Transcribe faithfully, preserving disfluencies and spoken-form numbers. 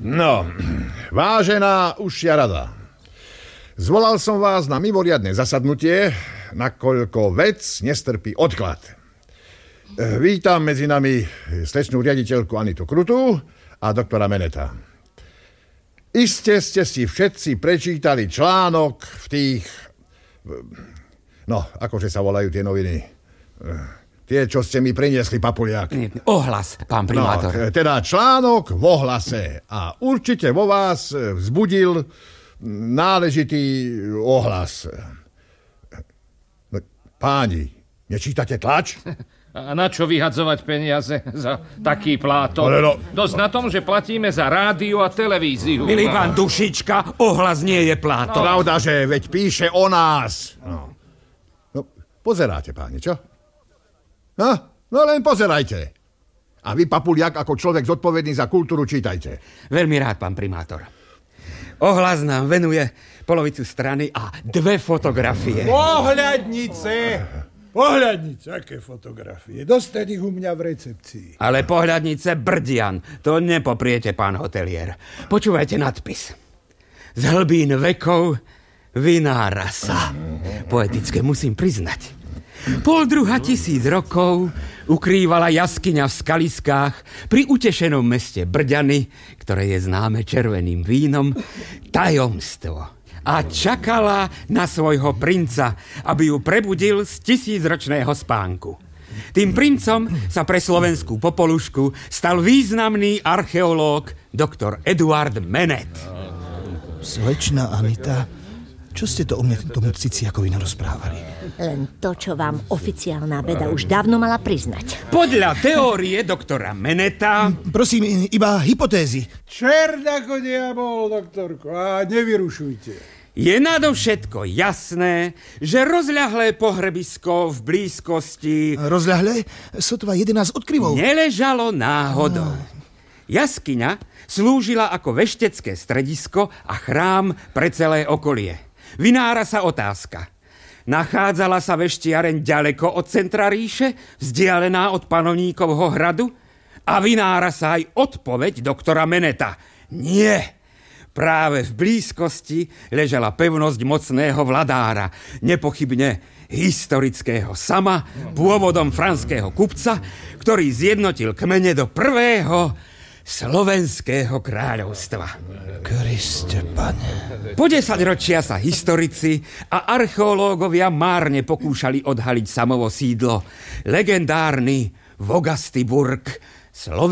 No, vážená užšia rada, zvolal som vás na mimoriadne zasadnutie, nakoľko vec nestrpí odklad. Vítam medzi nami slečnú riaditeľku Anitu Krutú a doktora Meneta. Iste ste si všetci prečítali článok v tých... No, akože sa volajú tie noviny? Tie, čo ste mi priniesli, papuliak. Ohlas, pán primátor. No, teda článok v ohlase. A určite vo vás vzbudil náležitý ohlas. No, páni, nečítate tlač? A na čo vyhadzovať peniaze za taký plátok? No. Dosť na tom, že platíme za rádio a televíziu. Milý pán Dušička, ohlas nie je plátok. No, pravda, že veď píše o nás. No. No, pozeráte, páni, čo? No, no len pozerajte. A vy, papuliak, ako človek zodpovedný za kultúru, čítajte. Veľmi rád, pán primátor. Ohlas nám venuje polovicu strany a dve fotografie. Pohľadnice! Pohľadnice, aké fotografie? Dostať ich u mňa v recepcii. Ale pohľadnice brdian, to nepopriete, pán hotelier. Počúvajte nadpis. Z hlbín vekov vynára sa. Poetické musím priznať. Pol druha tisíc rokov ukrývala jaskyňa v skaliskách pri utešenom meste Brďany, ktoré je známe červeným vínom, tajomstvo. A čakala na svojho princa, aby ju prebudil z tisícročného spánku. Tým princom sa pre slovenskú popolušku stal významný archeológ doktor Eduard Menet. Slečná Anita, čo ste to o mne tomu Ciciakovi narozprávali? Len to, čo vám oficiálna veda už dávno mala priznať. Podľa teórie doktora Meneta... Prosím, iba hypotézy. Čert ako diabol, doktorko, a nevyrušujte. Je nadovšetko jasné, že rozľahlé pohrebisko v blízkosti... Rozľahlé? Sotva jedenásť odkryvov. Neležalo náhodou. Jaskyňa slúžila ako veštecké stredisko a chrám pre celé okolie. Vynára sa otázka. Nachádzala sa veštiareň ďaleko od centra ríše, vzdialená od panovníkovho hradu? A vynára sa aj odpoveď doktora Meneta. Nie. Práve v blízkosti ležala pevnosť mocného vladára, nepochybne historického sama, pôvodom franského kupca, ktorý zjednotil kmene do prvého slovenského kráľovstva. Kriste, pane. Po desaťročia sa historici a archeológovia márne pokúšali odhaliť samovo sídlo. Legendárny Vogastiburg, slovenský